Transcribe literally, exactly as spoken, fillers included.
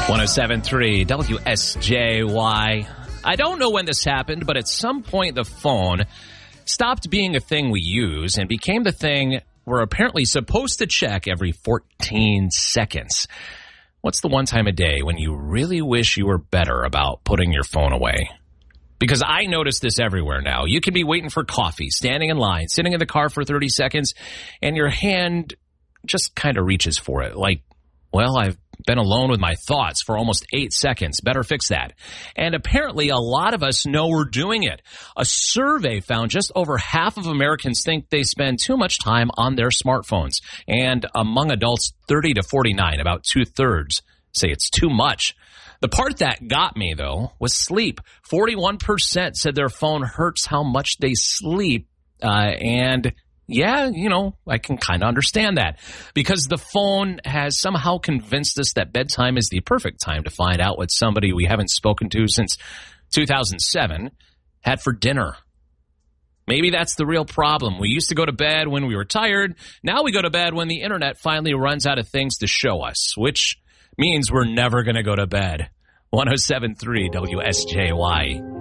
one oh seven point three W S J Y. I don't know when this happened, but at some point the phone stopped being a thing we use and became the thing we're apparently supposed to check every fourteen seconds. What's the one time a day when you really wish you were better about putting your phone away? Because I notice this everywhere now. You can be waiting for coffee, standing in line, sitting in the car for thirty seconds, and your hand just kind of reaches for it. Like, well, I've been alone with my thoughts for almost eight seconds. Better fix that. And apparently a lot of us know we're doing it. A survey found just over half of Americans think they spend too much time on their smartphones. And among adults thirty to forty-nine, about two-thirds say it's too much. The part that got me, though, was sleep. forty-one percent said their phone hurts how much they sleep. Uh, and yeah, you know, I can kind of understand that because the phone has somehow convinced us that bedtime is the perfect time to find out what somebody we haven't spoken to since two thousand seven had for dinner. Maybe that's the real problem. We used to go to bed when we were tired. Now we go to bed when the internet finally runs out of things to show us, which means we're never going to go to bed. one oh seven point three W S J Y.